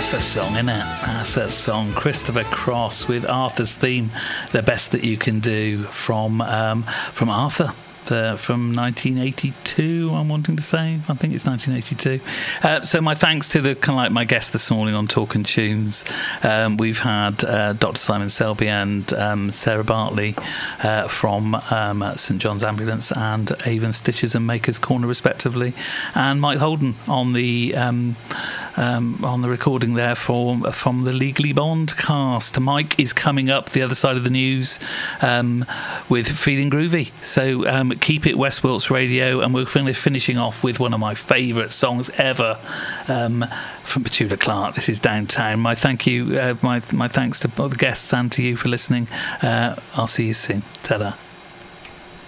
That's a song, isn't it? That's a song. Christopher Cross with Arthur's Theme, the best that you can do from Arthur. From 1982, I'm wanting to say. I think it's 1982. So my thanks to the kind of like my guest this morning on Talking Tunes. We've had Dr. Simon Selby and Sarah Bartley from St John's Ambulance and Avon Stitches and Makers Corner, respectively, and Mike Holden on the recording there from the Legally Bond cast. Mike is coming up the other side of the news with Feeling Groovy. So keep it West Wilts Radio, and we're finishing off with one of my favourite songs ever from Petula Clark. This is Downtown. My thank you, my thanks to all the guests and to you for listening. I'll see you soon. Ta-da.